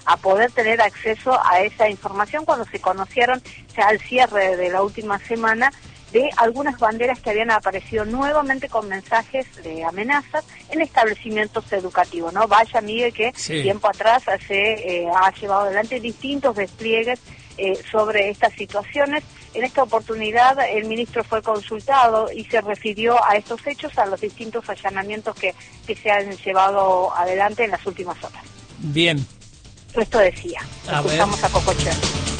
a poder tener acceso a esa información cuando se conocieron ya al cierre de la última semana de algunas banderas que habían aparecido nuevamente con mensajes de amenazas en establecimientos educativos, ¿no? Vaya, Miguel, que tiempo atrás se ha llevado adelante distintos despliegues sobre estas situaciones. En esta oportunidad el ministro fue consultado y se refirió a estos hechos, a los distintos allanamientos que se han llevado adelante en las últimas horas. Bien. Esto decía. Escuchamos a Cocoche.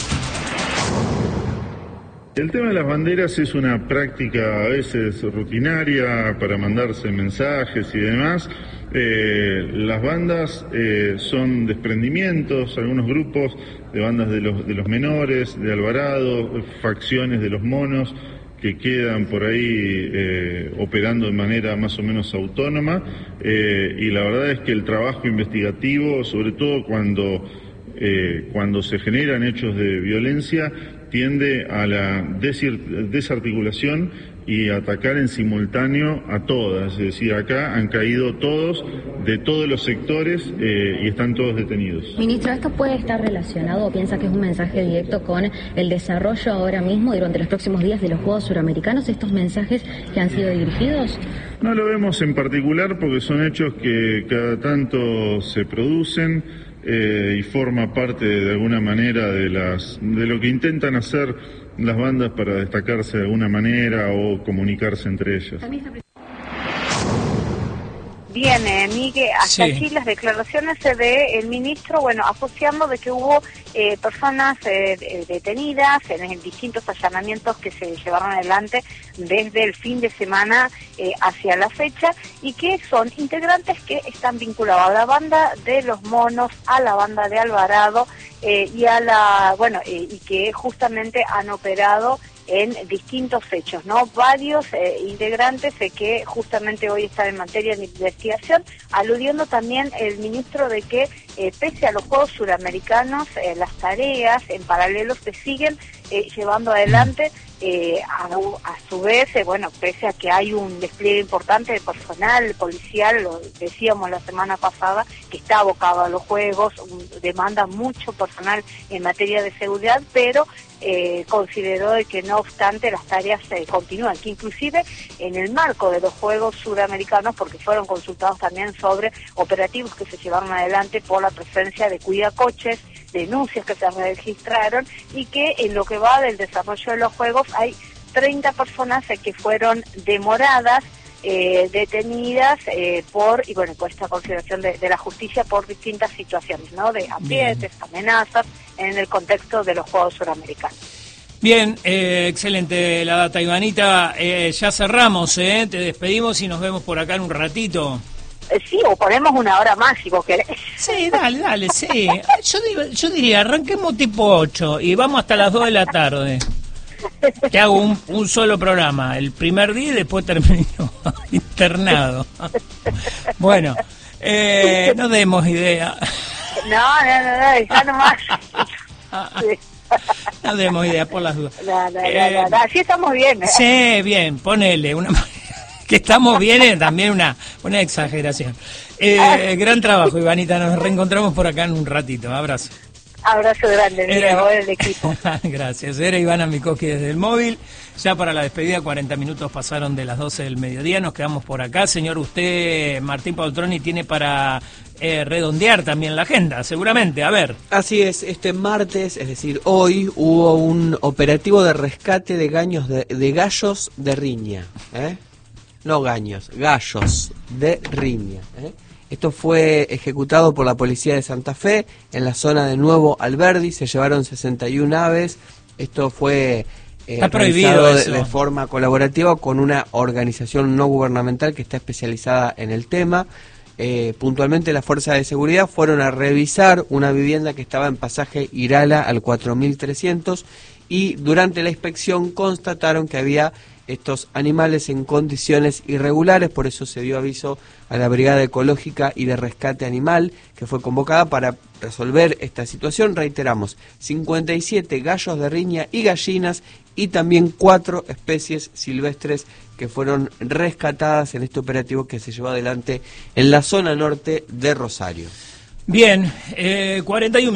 El tema de las banderas es una práctica a veces rutinaria para mandarse mensajes y demás. Las bandas son desprendimientos, algunos grupos de bandas de los menores, de Alvarado, facciones de los monos que quedan por ahí operando de manera más o menos autónoma, y la verdad es que el trabajo investigativo, sobre todo cuando se generan hechos de violencia, tiende a la desarticulación y atacar en simultáneo a todas. Es decir, acá han caído todos, de todos los sectores, y están todos detenidos. Ministro, ¿esto puede estar relacionado o piensa que es un mensaje directo con el desarrollo ahora mismo y durante los próximos días de los Juegos Suramericanos, estos mensajes que han sido dirigidos? No lo vemos en particular porque son hechos que cada tanto se producen, y forma parte de alguna manera de lo que intentan hacer las bandas para destacarse de alguna manera o comunicarse entre ellas. Bien, Miguel, hasta aquí las declaraciones del ministro, bueno, asociando de que hubo personas detenidas en distintos allanamientos que se llevaron adelante desde el fin de semana hacia la fecha, y que son integrantes que están vinculados a la banda de los monos, a la banda de Alvarado, y que justamente han operado en distintos hechos, ¿no? Varios integrantes que justamente hoy están en materia de investigación, aludiendo también el ministro de que pese a los Juegos Suramericanos, las tareas en paralelo se siguen llevando adelante, a su vez, pese a que hay un despliegue importante de personal policial, lo decíamos la semana pasada, que está abocado a los Juegos, demanda mucho personal en materia de seguridad, pero consideró de que no obstante las tareas continúan, que inclusive en el marco de los Juegos Suramericanos, porque fueron consultados también sobre operativos que se llevaron adelante por la presencia de cuidacoches, denuncias que se registraron, y que en lo que va del desarrollo de los Juegos hay 30 personas que fueron demoradas, detenidas por esta consideración de la justicia por distintas situaciones, ¿no? De aprietes, amenazas en el contexto de los Juegos Suramericanos. Bien, excelente la data, Ivanita. Ya cerramos, te despedimos y nos vemos por acá en un ratito. Sí, o ponemos una hora más si vos querés. Sí, dale, sí. Yo diría, arranquemos tipo 8 y vamos hasta las 2 de la tarde. Que hago un solo programa, el primer día y después termino internado. Bueno, no demos idea. No, ya nomás. No demos idea por las dudas. No, así estamos bien. Sí, bien, ponele que estamos bien, también una exageración. Gran trabajo, Ivanita, nos reencontramos por acá en un ratito. Abrazo. Abrazo grande, mira, el equipo. Gracias. Era Ivana Mikoski desde el móvil. Ya para la despedida, 40 minutos pasaron de las 12 del mediodía. Nos quedamos por acá. Señor, usted, Martín Paltroni, tiene para redondear también la agenda, seguramente. A ver. Así es, este martes, es decir, hoy, hubo un operativo de rescate de gallos de riña. No gaños, gallos de riña. Esto fue ejecutado por la policía de Santa Fe en la zona de Nuevo Alberdi. Se llevaron 61 aves. Esto fue realizado de forma colaborativa con una organización no gubernamental que está especializada en el tema. Puntualmente las fuerzas de seguridad fueron a revisar una vivienda que estaba en pasaje Irala al 4300, y durante la inspección constataron que había estos animales en condiciones irregulares. Por eso se dio aviso a la Brigada Ecológica y de Rescate Animal, que fue convocada para resolver esta situación. Reiteramos, 57 gallos de riña y gallinas, y también 4 especies silvestres que fueron rescatadas en este operativo que se llevó adelante en la zona norte de Rosario. Bien, 41